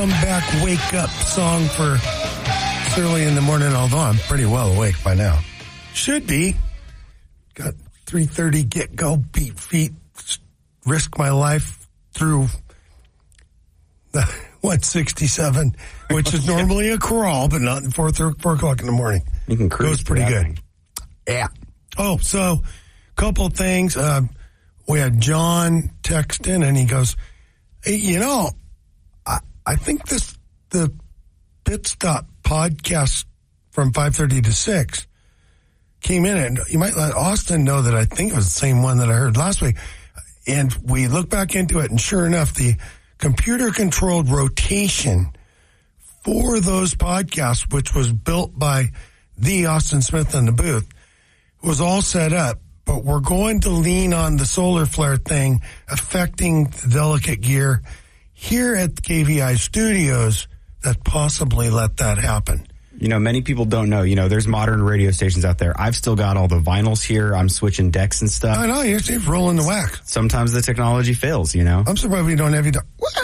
comeback wake up song for it's early in the morning, although I'm pretty well awake by now. Should be. Got 3:30 get go, beat feet, risk my life through the 167, which is normally a crawl, but not at 4 o'clock in the morning. You can cruise. Goes pretty good. Yeah. Oh, so couple things. We had John text in, and he goes, "Hey, I think the Pit Stop podcast from 5:30 to 6 came in, and you might let Austin know that I think it was the same one that I heard last week." And we looked back into it, and sure enough, the computer-controlled rotation for those podcasts, which was built by the Austin Smith in the booth, was all set up. But we're going to lean on the solar flare thing affecting the delicate gear here at KVI Studios that possibly let that happen. Many people don't know. There's modern radio stations out there. I've still got all the vinyls here. I'm switching decks and stuff. I know, you're rolling the wax. Sometimes the technology fails, I'm surprised we don't have you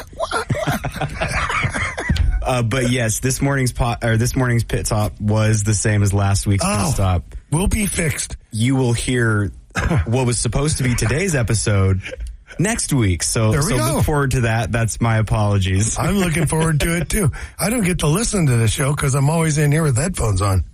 but yes, this morning's pit stop was the same as last week's pit stop. We'll be fixed. You will hear what was supposed to be today's episode next week. So look forward to that. That's my apologies. I'm looking forward to it too. I don't get to listen to the show because I'm always in here with headphones on.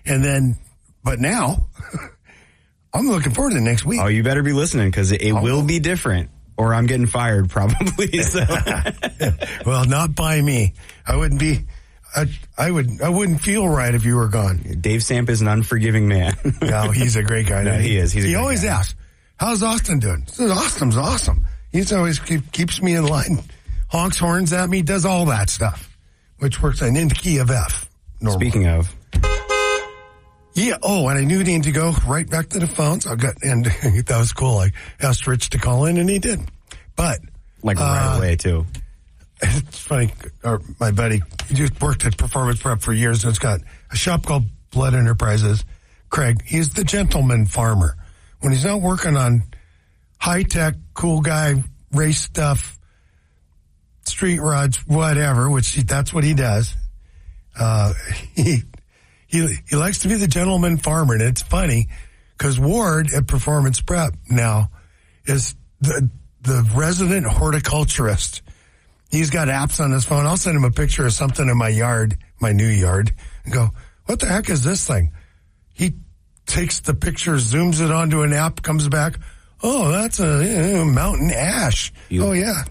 But now I'm looking forward to next week. Oh, you better be listening because it will be different. Or I'm getting fired probably. So. Well, not by me. I wouldn't be. I wouldn't feel right if you were gone. Dave Samp is an unforgiving man. No, he's a great guy. No, he is. He always asks, "How's Austin doing?" Says, "Austin's awesome." He's always keeps me in line, honks horns at me, does all that stuff, which works in the key of F. Normally. Speaking of. Yeah. Oh, and I knew he needed to go right back to the phones. And that was cool. I asked Rich to call in, and he did. But right away too. It's funny. My buddy, he just worked at Performance Prep for years, and it's got a shop called Blood Enterprises. Craig, he's the gentleman farmer. When he's not working on high tech, cool guy race stuff, street rods, whatever, that's what he does. He likes to be the gentleman farmer, and it's funny because Ward at Performance Prep now is the resident horticulturist. He's got apps on his phone. I'll send him a picture of something in my yard, my new yard, and go, "What the heck is this thing?" He takes the picture, zooms it onto an app, comes back, "Oh, that's a mountain ash." Oh, yeah.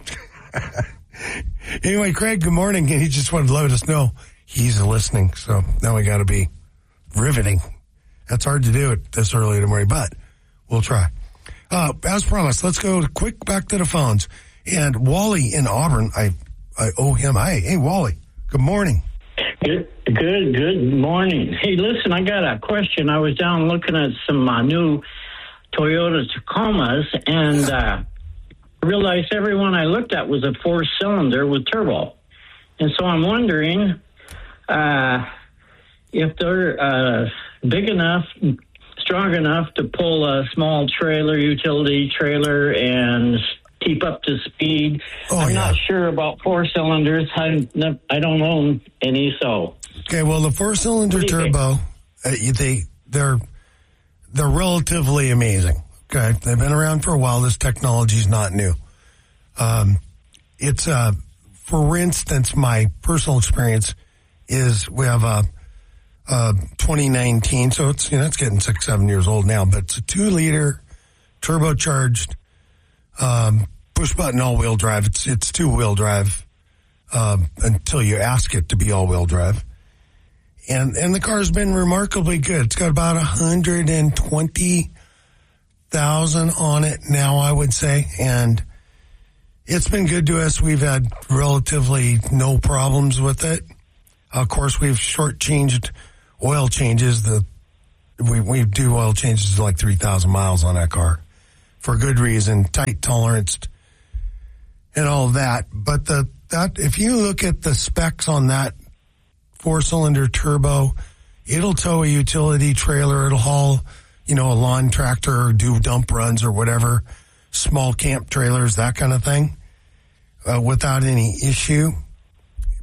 Anyway, Craig, good morning. He just wanted to let us know he's listening. So now we got to be riveting. That's hard to do it this early in the morning, but we'll try. As promised, let's go quick back to the phones. And Wally in Auburn, I owe him. Hey, Wally, good morning. Good morning. Hey, listen, I got a question. I was down looking at some new Toyota Tacomas, and realized every one I looked at was a 4-cylinder with turbo. And so I'm wondering if they're big enough, strong enough to pull a small trailer, utility trailer, and keep up to speed. I'm not sure about 4-cylinders. I don't own any, so. Okay, well, the 4-cylinder turbo, they're relatively amazing. Okay, they've been around for a while. This technology's not new. It's for instance, my personal experience is we have a 2019, so it's it's getting 6-7 years old now, but it's a 2-liter turbocharged push button all-wheel drive. It's 2-wheel drive until you ask it to be all-wheel drive. And the car's been remarkably good. It's got about 120,000 on it now, I would say. And it's been good to us. We've had relatively no problems with it. Of course, we've shortchanged oil changes. We do oil changes like 3,000 miles on that car for good reason, tight tolerance and all of that. But if you look at the specs on that 4-cylinder turbo, it'll tow a utility trailer. It'll haul, a lawn tractor or do dump runs or whatever, small camp trailers, that kind of thing, without any issue.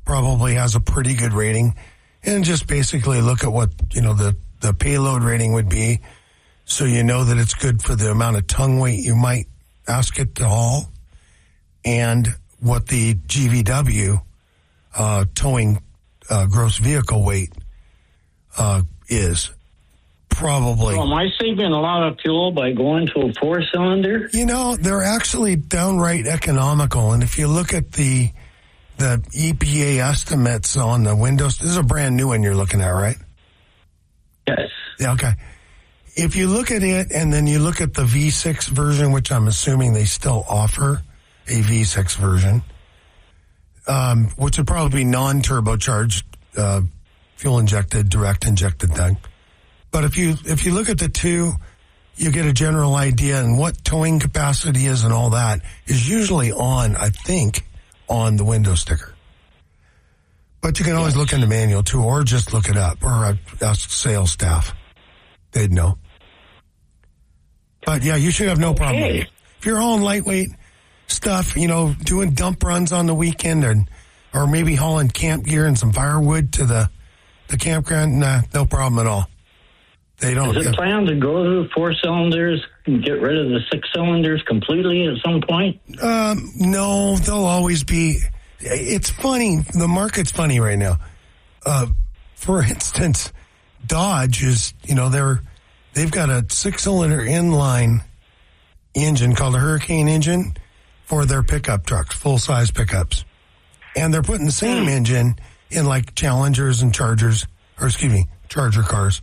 probably has a pretty good rating, and just basically look at what, the payload rating would be, so you know that it's good for the amount of tongue weight you might ask it to haul, and what the GVW towing gross vehicle weight is. Probably. So am I saving a lot of fuel by going to a 4-cylinder? They're actually downright economical, and if you look at the EPA estimates on the Windows, this is a brand new one you're looking at, right? Yes. Yeah, okay. If you look at it and then you look at the V6 version, which I'm assuming they still offer a V6 version, which would probably be non-turbocharged, fuel-injected, direct-injected thing. But if you look at the two, you get a general idea, and what towing capacity is and all that is usually on the window sticker. But you can always look in the manual too, or just look it up, or ask sales staff. They'd know. But yeah, you should have no problem. If you're hauling lightweight stuff, doing dump runs on the weekend, or maybe hauling camp gear and some firewood to the campground, no problem at all. They don't. Is it planned to go to 4 cylinders and get rid of the 6 cylinders completely at some point? No, they'll always be. It's funny. The market's funny right now. For instance, Dodge is, they've got a 6-cylinder inline engine called a Hurricane engine for their pickup trucks, full-size pickups. And they're putting the same engine in like Challengers and Charger cars.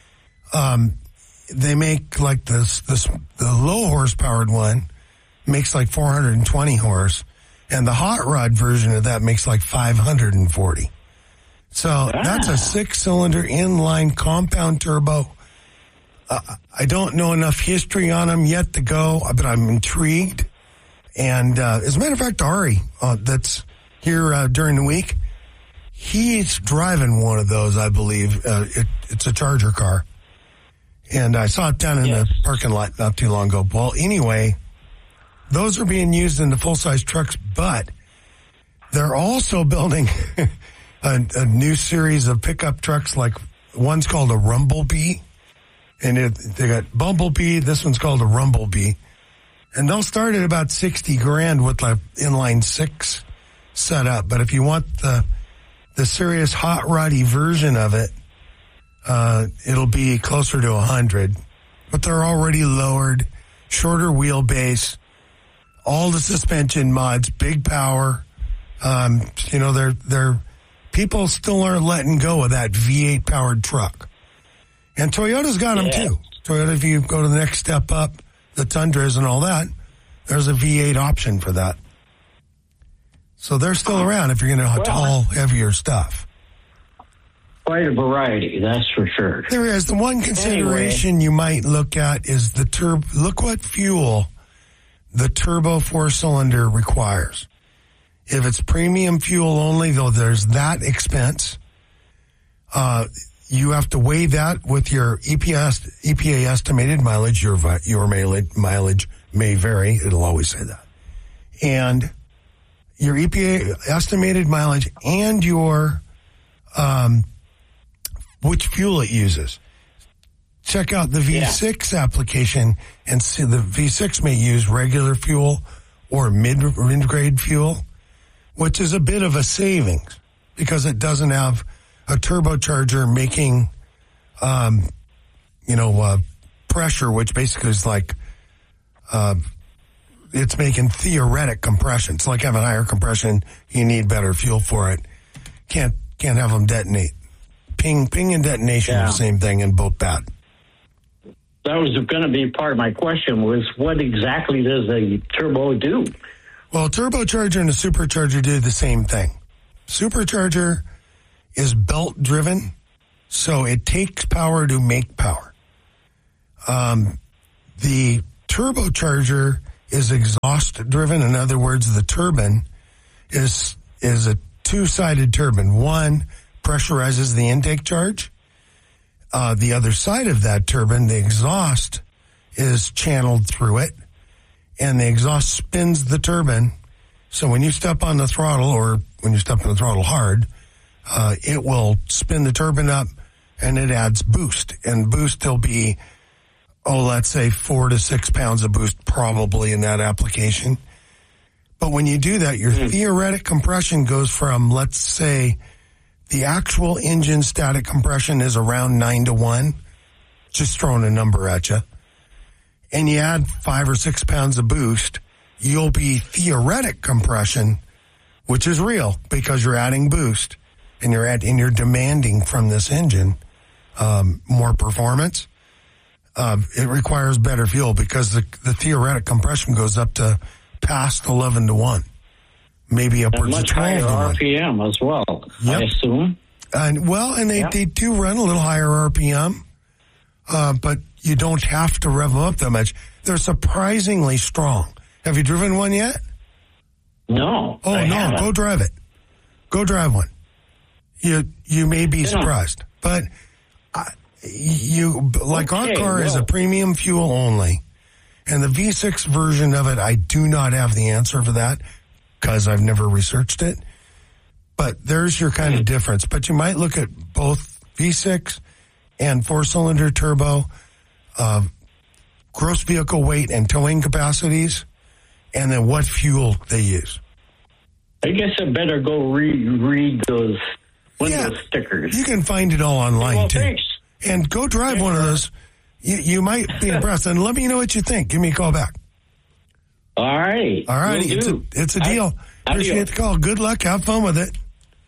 They make like the low horsepowered one makes like 420 horse, and the hot rod version of that makes like 540. So that's a 6-cylinder inline compound turbo. I don't know enough history on them yet to go, but I'm intrigued. And as a matter of fact, Ari, that's here during the week, he's driving one of those, I believe. It's a Charger car. And I saw it down in the parking lot not too long ago. Well, anyway, those are being used in the full-size trucks, but they're also building a new series of pickup trucks, like one's called a Rumblebee, and they got Bumblebee. This one's called a Rumblebee, and they'll start at about $60,000 with like inline 6 setup. But if you want the serious hot roddy version of it, it'll be closer to 100, but they're already lowered, shorter wheelbase, all the suspension mods, big power. They're people still aren't letting go of that V8 powered truck, and Toyota's got them too. Toyota, if you go to the next step up, the Tundras and all that, there's a V8 option for that. So they're still around if you're going to haul heavier stuff. Quite a variety, that's for sure. There is. The one consideration you might look at is look what fuel the turbo 4-cylinder requires. If it's premium fuel only, though, there's that expense. You have to weigh that with your EPA estimated mileage. Your mileage may vary. It'll always say that. And your EPA estimated mileage and your which fuel it uses. Check out the V6 application and see the V6 may use regular fuel or mid-grade fuel, which is a bit of a savings because it doesn't have a turbocharger making, pressure, which basically is like, it's making theoretic compression. It's like having higher compression. You need better fuel for it. Can't have them detonate. Ping and detonation are the same thing and both bad. That was going to be part of my question was what exactly does a turbo do? Well, a turbocharger and a supercharger do the same thing. Supercharger is belt driven, so it takes power to make power. The turbocharger is exhaust driven. In other words, the turbine is a two-sided turbine. One pressurizes the intake charge. The other side of that turbine, the exhaust, is channeled through it, and the exhaust spins the turbine. So when you step on the throttle or when you step on the throttle hard, it will spin the turbine up and it adds boost. And boost will be, let's say 4 to 6 pounds of boost probably in that application. But when you do that, your theoretic compression goes from, let's say, the actual engine static compression is around 9 to 1, just throwing a number at you, and you add 5 or 6 pounds of boost, you'll be theoretic compression, which is real because you're adding boost and you're demanding from this engine more performance. It requires better fuel because the theoretic compression goes up to past 11 to 1, maybe upwards of 12 to 1. Much higher RPM as well, I assume. And they do run a little higher RPM, but you don't have to rev them up that much. They're surprisingly strong. Have you driven one yet? No. Oh, no. Go drive it. Go drive one. You may be surprised. But our car is a premium fuel only. And the V6 version of it, I do not have the answer for that because I've never researched it. But there's your kind of difference. But you might look at both V6 and 4-cylinder turbo, gross vehicle weight and towing capacities, and then what fuel they use. I guess I better go read those window stickers. You can find it all online, too. Thanks. And go drive one of those. You might be impressed. And let me know what you think. Give me a call back. All right. All right. It's a deal. Appreciate the call. Good luck. Have fun with it.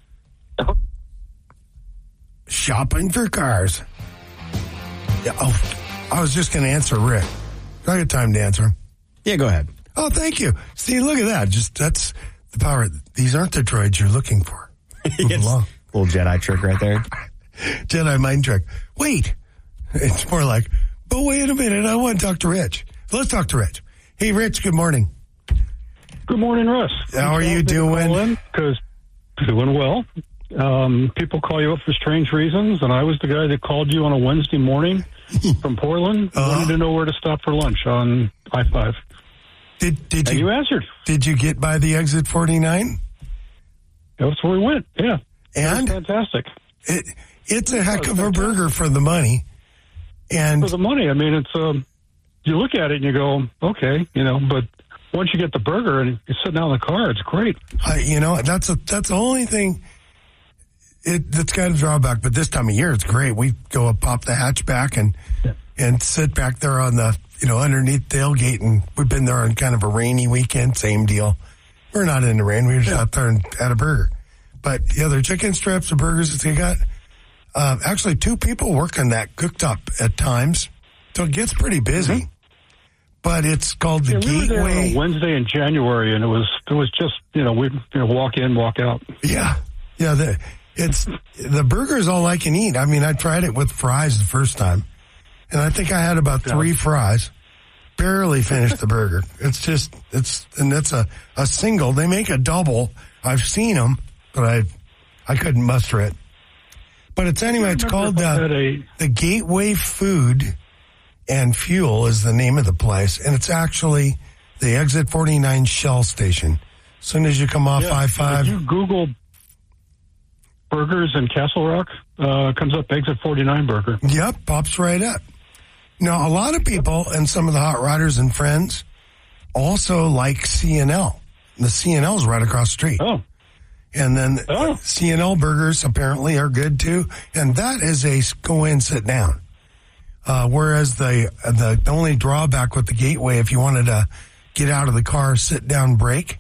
Shopping for cars. Yeah. I was just going to answer Rick. I got time to answer him. Yeah, go ahead. Oh, thank you. See, look at that. That's the power. These aren't the droids you're looking for. Yes. Little Jedi trick right there. Jedi mind trick. Wait. It's more like, but wait a minute. I want to talk to Rich. Let's talk to Rich. Hey, Rich, good morning. Good morning, Russ. How are you doing? Because doing well. People call you up for strange reasons, and I was the guy that called you on a Wednesday morning from Portland. Wanted to know where to stop for lunch on I-5. Did you answered? Did you get by the exit 49? That's where we went. Yeah, and fantastic. It's a heck of a burger for the money. And for the money, I mean, it's you look at it and you go, okay, but once you get the burger and you're sitting out in the car, it's great. That's the only thing. That's got a drawback, but this time of year it's great. We go up, pop the hatchback and sit back there on the underneath the tailgate, and we've been there on kind of a rainy weekend. Same deal. We're not in the rain. We were just out there and had a burger. But their chicken strips, the burgers that they got. Actually, 2 people working that cooked up at times, so it gets pretty busy. Mm-hmm. But it's called the Gateway. We were there on a Wednesday in January, and it was just we walk in, walk out. Yeah. The burger's all I can eat. I mean, I tried it with fries the first time, and I think I had about 3 fries. Barely finished the burger. It's a single. They make a double. I've seen them, but I couldn't muster it. But it's called the Gateway Food and Fuel is the name of the place, and it's actually the Exit 49 Shell station. As soon as you come off I-5. If you Google burgers in Castle Rock, comes up Exit 49 burger. Yep, pops right up. Now, a lot of people and some of the hot rodders and friends also like CNL. The CNL's right across the street. Oh. And then CNL burgers apparently are good too. And that is a go in, sit down. Whereas the only drawback with the Gateway, if you wanted to get out of the car, sit down, break,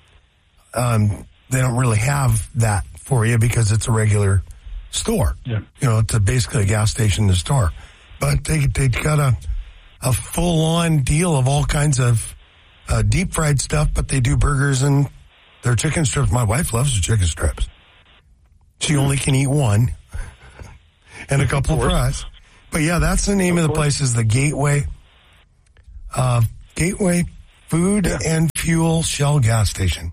they don't really have that for you because it's a regular store. Yeah. It's basically a gas station in the store. But they got a full-on deal of all kinds of deep-fried stuff, but they do burgers and their chicken strips. My wife loves the chicken strips. She only can eat one and a couple of fries. But, yeah, that's the name of the place is the Gateway. Gateway Food and Fuel Shell gas station.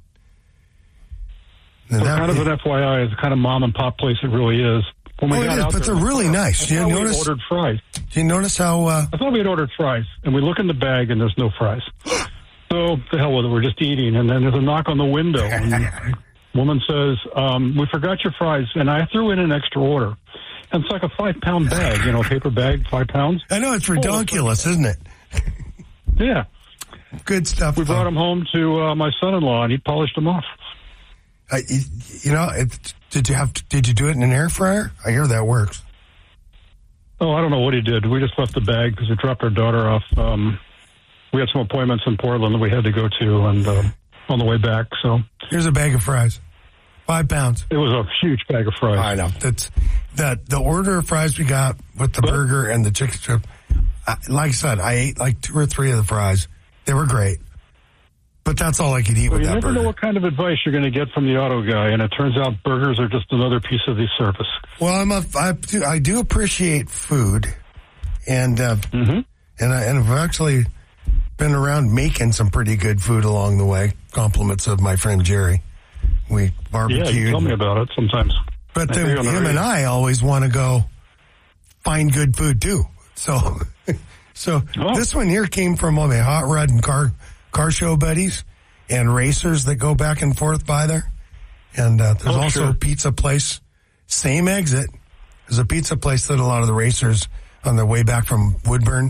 So kind of an FYI, it's the kind of mom-and-pop place it really is. But they're really nice. Did you notice? We ordered fries. Do you notice how? I thought we had ordered fries, and we look in the bag, and there's no fries. So the hell with it, we're just eating, and then there's a knock on the window. And Woman says, we forgot your fries, and I threw in an extra order. And it's like a 5-pound bag, paper bag, 5 pounds. I know, it's ridiculous, isn't it? Yeah. Good stuff. We brought them home to my son-in-law, and he polished them off. Did you do it in an air fryer? I hear that works. Oh, I don't know what he did. We just left the bag because we dropped our daughter off. We had some appointments in Portland that we had to go to, and on the way back. So here's a bag of fries, 5 pounds. It was a huge bag of fries. I know. That's the order of fries we got with the burger and the chicken strip. Like I said, I ate like 2 or 3 of the fries. They were great. But that's all I could eat with that burger. You never know what kind of advice you're going to get from the auto guy, and it turns out burgers are just another piece of the service. Well, I do appreciate food, and I've actually been around making some pretty good food along the way. Compliments of my friend Jerry. We barbecued. Yeah, you tell me about it sometimes. But then him and I always want to go find good food too. So This one here came from all my hot rod and car show buddies and racers that go back and forth by there. And there's also a pizza place, same exit. There's a pizza place that a lot of the racers on their way back from Woodburn,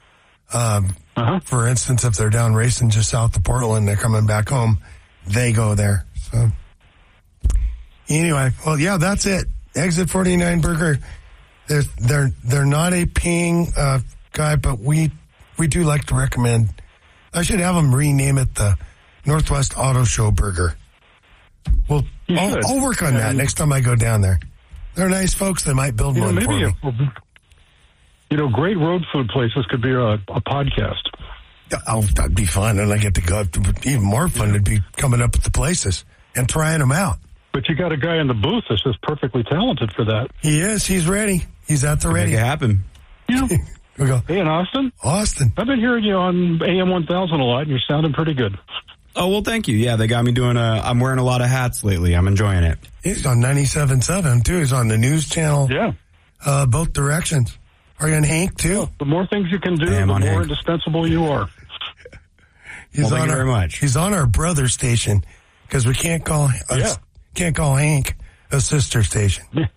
for instance, if they're down racing just south of Portland, they're coming back home, they go there. So anyway, well, yeah, that's it. Exit 49 Burger. They're not a paying guy, but we do like to recommend. I should have them rename it the Northwest Auto Show Burger. Well, I'll work on that next time I go down there. They're nice folks. They might build one for me. Great road food places could be a podcast. Oh, that'd be fun. And I get to go. Even more fun would be coming up with the places and trying them out. But you got a guy in the booth that's just perfectly talented for that. He is. He's ready. He's at the ready. Make it happen. Yeah. We go. Hey, in Austin? Austin. I've been hearing you on AM 1000 a lot, and you're sounding pretty good. Oh, well, thank you. Yeah, they got me doing I'm wearing a lot of hats lately. I'm enjoying it. He's on 97.7, too. He's on the news channel. Yeah. Both directions. Are you on Hank, too? Well, the more things you can do, the more indispensable you are. Thank you very much. He's on our brother station, because we can't call Hank a sister station. Yeah.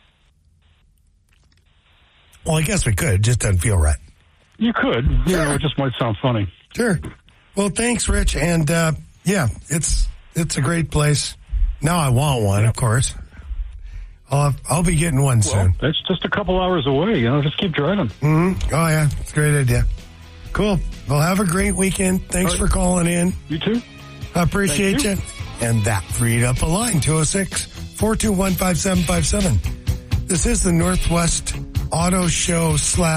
Well, I guess we could. It just doesn't feel right. You could. Sure. It just might sound funny. Sure. Well, thanks, Rich. And, it's a great place. Now I want one, of course. I'll be getting one soon. It's just a couple hours away, just keep driving. Mm-hmm. Oh, yeah. It's a great idea. Cool. Well, have a great weekend. Thanks for calling in. You too. I appreciate you. And that freed up a line, 206-421-5757. This is the Northwest Auto Show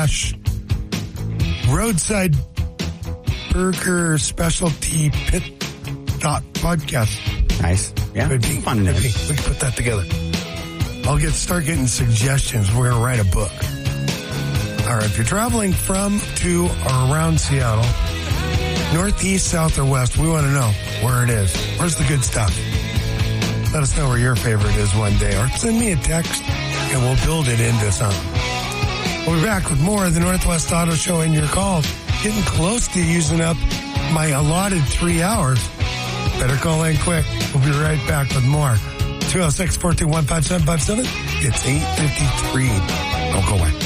/ Roadside Burger Specialty Pit Podcast. Nice. Yeah. Could be. Fun name. We can put that together. I'll start getting suggestions. We're going to write a book. All right. If you're traveling from, to, or around Seattle, northeast, south, or west, we want to know where it is. Where's the good stuff? Let us know where your favorite is one day, or send me a text and we'll build it into something. We'll be back with more of the Northwest Auto Show and your calls. Getting close to using up my allotted 3 hours. Better call in quick. We'll be right back with more. 206-421-5757. It's 8:53. Don't go away.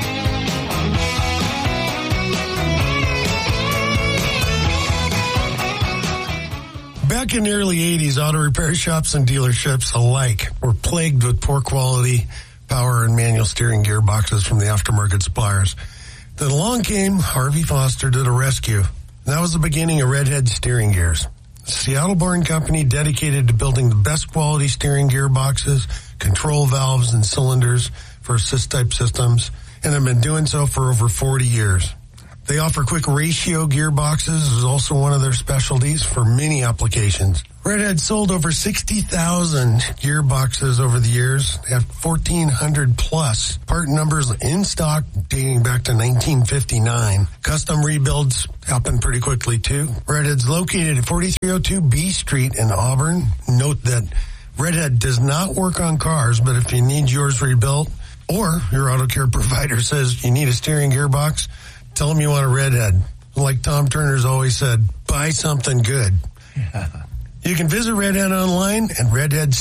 Back in the early 80s, auto repair shops and dealerships alike were plagued with poor quality power and manual steering gearboxes from the aftermarket suppliers. Then along came Harvey Foster to the rescue. That was the beginning of Redhead Steering Gears. A Seattle-born company dedicated to building the best quality steering gearboxes, control valves, and cylinders for assist-type systems, and have been doing so for over 40 years. They offer quick ratio gearboxes is also one of their specialties for many applications. Redhead sold over 60,000 gearboxes over the years. They have 1,400 plus part numbers in stock dating back to 1959. Custom rebuilds happen pretty quickly too. Redhead's located at 4302 B Street in Auburn. Note that Redhead does not work on cars, but if you need yours rebuilt or your auto care provider says you need a steering gearbox, tell them you want a Redhead. Like Tom Turner's always said, buy something good. You can visit Redhead online at Redhead